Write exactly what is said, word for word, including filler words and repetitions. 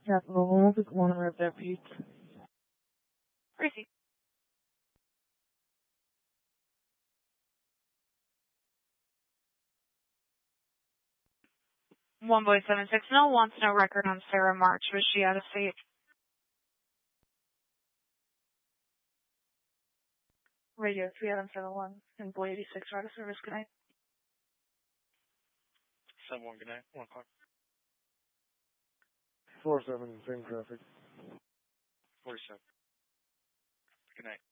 Capital One, pick one right there, Pete. Gracie. One boy seven six zero wants no record on Sarah March. Was she out of state? Radio three seven seven one in boy eighty-six, right of service, good night. seven one, good night. one o'clock. four seven, same traffic. forty-seven. Good night.